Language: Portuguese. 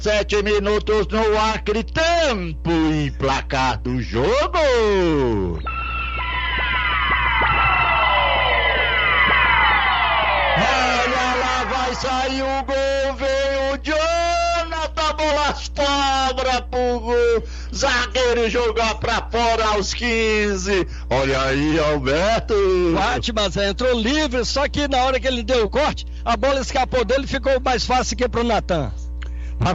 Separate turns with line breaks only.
7 minutos no Acre, tempo e placar do jogo. Olha lá, vai sair o gol, vem o Jonathan, bola sobra pro gol, zagueiro jogar pra fora aos 15. Olha aí, Alberto.
Mas entrou livre, só que na hora que ele deu o corte, a bola escapou dele e ficou mais fácil que pro Natan.